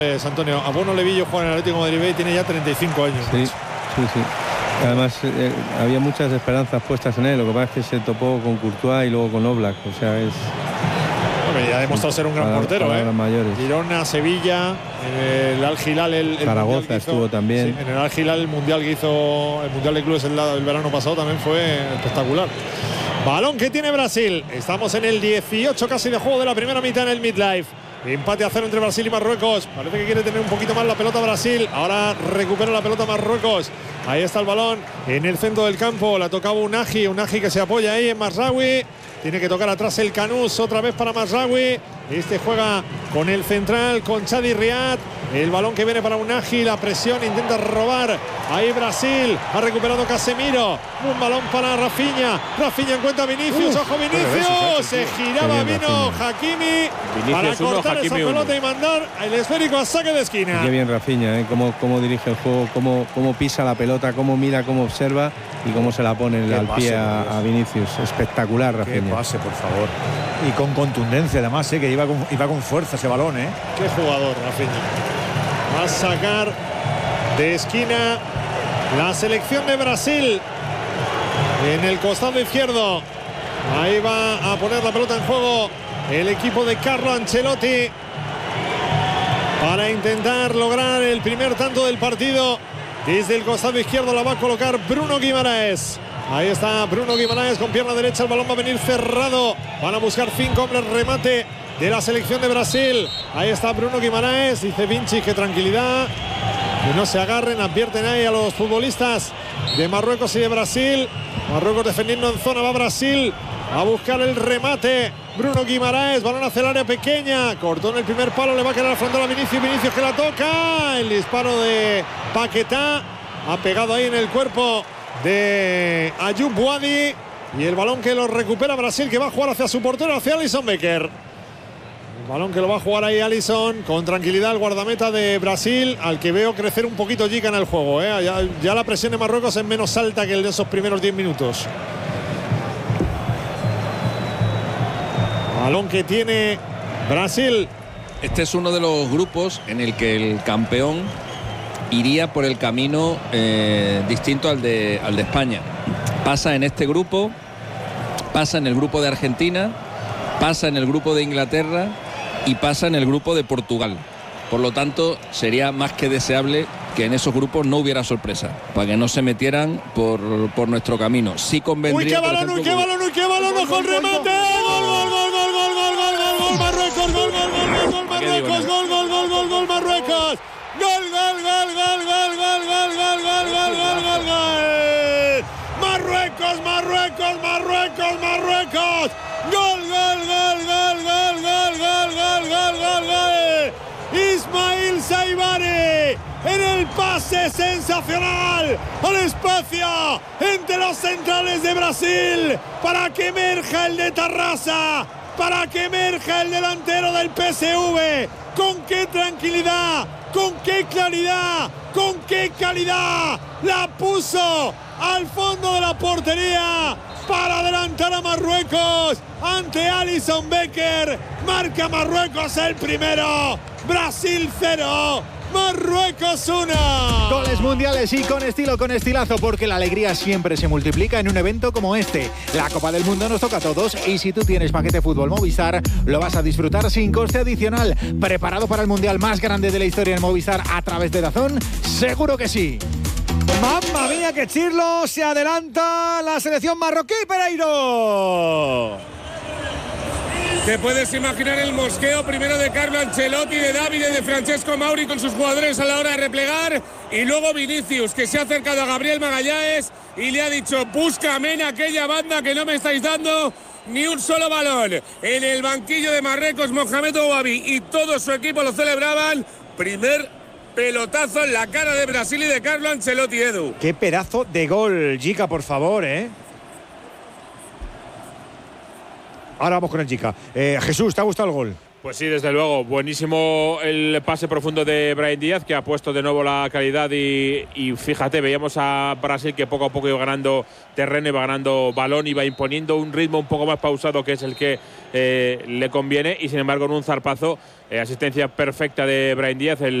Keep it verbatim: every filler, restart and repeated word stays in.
Es Antonio, a Bono Levillo juega en el Atlético de Madrid y tiene ya treinta y cinco años. Sí, sí, sí. Además eh, había muchas esperanzas puestas en él, lo que pasa es que se topó con Courtois y luego con Oblak, o sea, es... Bueno, ya ha demostrado ser un gran para, portero, para ¿eh? mayores. Girona, Sevilla, en el Al Hilal, el, el Zaragoza estuvo también. Sí, en el Al Hilal el mundial que hizo, el mundial de clubes el, el verano pasado también fue espectacular. Balón que tiene Brasil. Estamos en el dieciocho casi de juego de la primera mitad en el midlife. Empate a cero entre Brasil y Marruecos. Parece que quiere tener un poquito más la pelota Brasil. Ahora recupera la pelota Marruecos. Ahí está el balón en el centro del campo. La tocaba Unagi. Unagi que se apoya ahí en Mazraoui. Tiene que tocar atrás el Canús. Otra vez para Mazraoui. Este juega con el central, con Chadi Riad. El balón que viene para Unagi. La presión, intenta robar. Ahí Brasil. Ha recuperado Casemiro. Un balón para Rafinha. Rafinha encuentra a Vinicius. Uf, ¡ojo Vinicius! Se giraba, bien, vino Rafinha. Hakimi Vinicius para uno, cortar Hakimi esa pelota uno. y mandar el esférico a saque de esquina. Qué bien Rafinha, ¿eh? Cómo, cómo dirige el juego, cómo, cómo pisa la pelota, cómo mira, cómo observa y cómo se la pone Qué al pase, pie a, a Vinicius. Espectacular Qué Rafinha. pase, por favor. Y con contundencia además, ¿eh? Que iba con, iba con fuerza ese balón, ¿eh? Qué jugador Rafinha. Va a sacar de esquina la selección de Brasil en el costado izquierdo. Ahí va a poner la pelota en juego el equipo de Carlo Ancelotti para intentar lograr el primer tanto del partido. Desde el costado izquierdo la va a colocar Bruno Guimaraes. Ahí está Bruno Guimaraes con pierna derecha. El balón va a venir cerrado. Van a buscar cinco hombres, remate de la selección de Brasil. Ahí está Bruno Guimaraes. Dice Vinci que tranquilidad, que no se agarren. Advierten ahí a los futbolistas de Marruecos y de Brasil. Marruecos defendiendo en zona. Va Brasil a buscar el remate. Bruno Guimaraes, balón hacia el área pequeña. Cortó en el primer palo, le va a quedar al frontal a Vinicius. Vinicius que la toca. El disparo de Paquetá ha pegado ahí en el cuerpo de Ayoub Boadi. Y el balón que lo recupera Brasil, que va a jugar hacia su portero, hacia Alisson Becker. El balón que lo va a jugar ahí Alisson con tranquilidad, el guardameta de Brasil, al que veo crecer un poquito Gica en el juego, ¿eh? ya, ya la presión de Marruecos es menos alta que el de esos primeros diez minutos. Balón que tiene Brasil. Este es uno de los grupos en el que el campeón iría por el camino eh, distinto al de, al de España. Pasa en este grupo, pasa en el grupo de Argentina, pasa en el grupo de Inglaterra y pasa en el grupo de Portugal. Por lo tanto, sería más que deseable que en esos grupos no hubiera sorpresa, para que no se metieran por, por nuestro camino. Sí convendría. ¡Uy, qué balón, ejemplo, uy, qué balón, uy, qué balón! ¡Ojo el remate! ¡Gol, gol, gol, gol, gol, gol, gol, gol, gol! ¡Marruecos, gol, gol, gol, gol, gol, Marruecos! ¡Gol, gol, gol, gol, gol, Marruecos! ¡Gol, gol, gol, gol, gol, gol, gol, gol, gol, gol, gol, gol, gol! ¡Marruecos, Marruecos, Marruecos, Marruecos! ¡Gol, gol, gol, gol, gol, gol, gol, gol, gol, gol, gol! Ismail Saibari en el pase sensacional al espacio entre los centrales de Brasil para que emerja el de Tarrasa, para que emerja el delantero del P S V. Con qué tranquilidad, con qué claridad, con qué calidad la puso al fondo de la portería para adelantar a Marruecos ante Alisson Becker. Marca Marruecos el primero. Brasil cero, Marruecos uno. Goles mundiales y con estilo, con estilazo, porque la alegría siempre se multiplica en un evento como este. La Copa del Mundo nos toca a todos y si tú tienes paquete fútbol Movistar, lo vas a disfrutar sin coste adicional. ¿Preparado para el mundial más grande de la historia en Movistar a través de DAZN? Seguro que sí. ¡Mamma mía, que chirlo! Se adelanta la selección marroquí, Pereiro. Te puedes imaginar el mosqueo primero de Carlo Ancelotti, de Davide, de Francesco Mauri con sus jugadores a la hora de replegar, y luego Vinicius, que se ha acercado a Gabriel Magallanes y le ha dicho: búscame en aquella banda que no me estáis dando ni un solo balón. En el banquillo de Marruecos, Mohamed Ouabi y todo su equipo lo celebraban. Primer pelotazo en la cara de Brasil y de Carlo Ancelotti, Edu. Qué pedazo de gol, Gica, por favor, ¿eh? Ahora vamos con el Gica. Eh, Jesús, ¿te ha gustado el gol? Pues sí, desde luego, buenísimo el pase profundo de Brahim Díaz, que ha puesto de nuevo la calidad y, y fíjate, veíamos a Brasil que poco a poco iba ganando terreno, iba ganando balón, iba imponiendo un ritmo un poco más pausado, que es el que eh, le conviene, y sin embargo en un zarpazo, eh, asistencia perfecta de Brahim Díaz, el